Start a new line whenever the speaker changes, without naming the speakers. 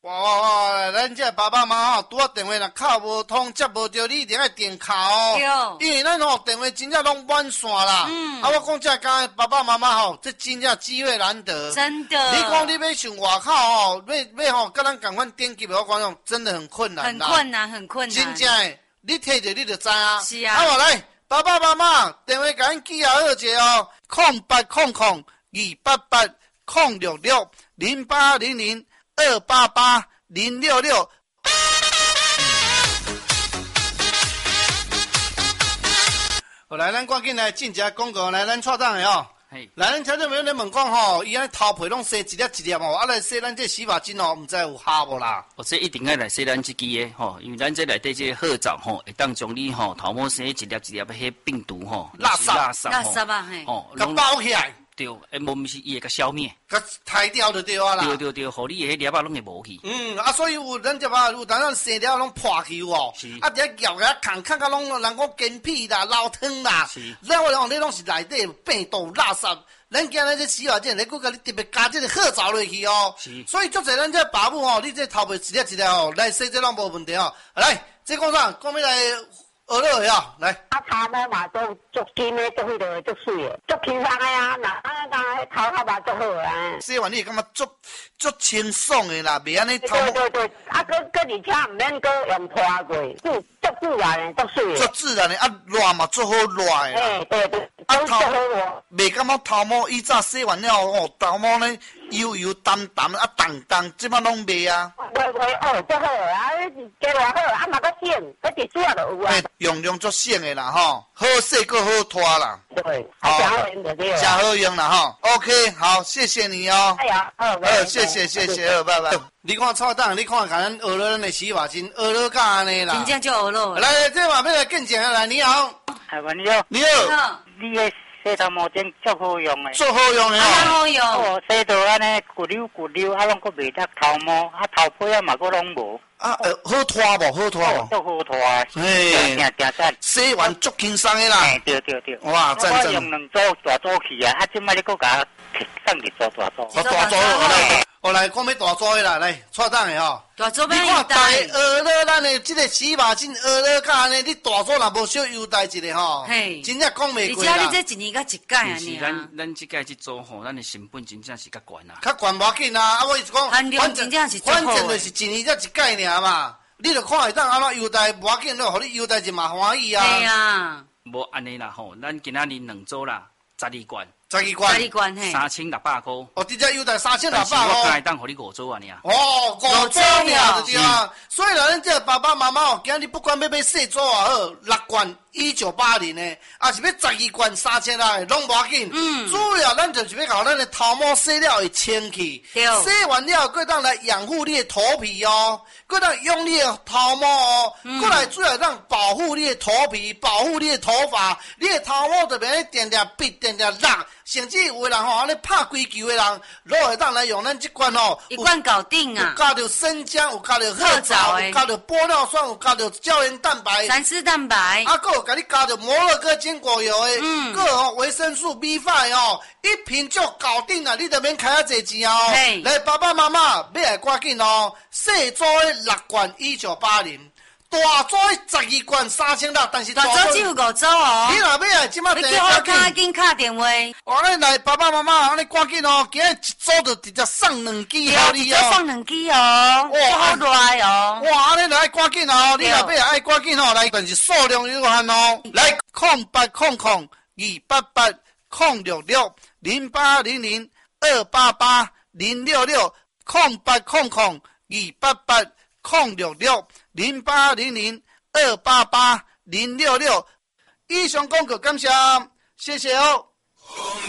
哇，咱这爸爸妈妈拄啊电话若敲无通，接无着，你一定要电敲哦。因为咱电话真正拢满线啦。我讲这刚爸爸妈妈这真正机会难得。真的。你讲你要上外口要跟咱共款点击我讲真的很困难啦。很困难。真正的，你摕着你就知啊。是啊。好，来，爸爸妈妈电话甲咱记好者哦，0800-066-0800-288-066。好，来，咱赶紧来进一下广告，来，咱蔡档的哦。来，咱听众朋友咧问讲吼，伊安头皮拢洗一粒一粒哦，来洗咱这洗发精哦，唔知有效无啦？
这一定要来洗咱这支的吼，因为咱这内底这褐藻吼，会当将你吼头毛洗一粒一粒的迄病毒吼，
垃圾
啊嘿，
甲包起来。
对，无是伊会甲消灭，
甲抬掉就对啊啦。
对，互你的迄粒仔拢会无去。
所以有咱这嘛有当咱洗了拢破去哦。是。伫遐咬遐看到拢人讲干屁啦、老汤啦。是。咱我讲你拢是内底病毒垃圾，咱今日这洗发精，你佫甲你特别加这个褐藻落去哦。是。所以足侪咱这爸母哦，你这头皮一粒一粒哦，来洗这拢无问题哦。来，这讲啥？讲要来。学落去啊，来。头毛嘛都足金的，足迄个足水的，足轻松的啊！那头发嘛足好啊。洗完你感觉足清爽的啦，袂安尼头毛。对，而且唔免搁用拖过，足自然的，足水的。足自然的，热嘛足好热的。对，头袂感觉头毛以早洗完了哦，头毛呢油油淡淡重，即摆拢袂啊。袂足好啊！加偌好，嘛搁省，搁一撮就有啊。用量足省的啦吼，好洗搁好拖啦。对，好用就对了。真好用啦吼 ，OK， 好，谢谢你哦。哎呀，谢谢，好，拜拜。你看蔡档，你看咱学了咱的洗发精，学了甲安尼啦。真正就学了。来，这嘛要来见证来，你好。你好。你的洗头毛巾足好用的。足好用的哦。好用。哦，洗到安尼骨溜，拢搁袂得头毛，头皮嘛搁拢无。好拖无？好拖无？足好拖啊！嘿，洗完足轻松的啦。对。哇，真。我用两组大组去啊，即摆你搁甲送去做大组。大组来，来，讲要大组的啦，来，蔡档的吼。大组要你看大学了咱的这个洗发精，学了甲安尼，你大组若无小优待一个吼，真正讲袂过啦。而且你这一年甲一届啊，你啊。
咱这届去做吼，咱的成本真正是较悬啊。
较悬无要紧啊，我意思讲，反正就是一年才一届尔嘛。你著看会当安怎优待，无要紧，互你优待一嘛欢喜啊。对啊。
无安尼啦吼，咱今仔日两组啦，12罐。
12罐
嘿，3600块。
哦，直接优待3600块。
我敢会当互你5组啊，尔。
哦，5组尔就对啊。所以咱这爸爸妈妈哦，今日不管要4组也好，6罐1980的，也是要12罐3000的，拢无要紧。主要咱就是要搞咱的头毛洗了会清气，洗完了搁当来养护你的头皮哦，搁当用你的头毛哦，搁来主要当保护你的头皮，保护你的头发，你的头毛就免点闭，点辣。甚至有的人吼，安尼拍规球的人，拢会当来用咱这罐吼，
一罐搞定啊！
有加着生姜，有加着褐藻，有加着玻尿酸，有加着胶原蛋白、
蚕丝蛋白，
还有甲你加着摩洛哥坚果油的，还有维生素 B5 哦，一瓶就搞定了，你就免开遐济钱哦。来，爸爸妈妈要来赶紧哦，小组的6罐1980。大组12罐3600，但是
大组只有5组哦。
你若要来，即马
你叫我赶紧打电话。
我咧来，爸爸妈妈，安尼赶紧哦，今日一组就直接送2支互你哦。
送2支哦，哇，好赖哦。
哇，安尼来赶紧哦，你若要爱赶紧哦，来，但是数量有限哦。来，0800-288-066，0800-288-066，以上广告感谢，谢谢哦。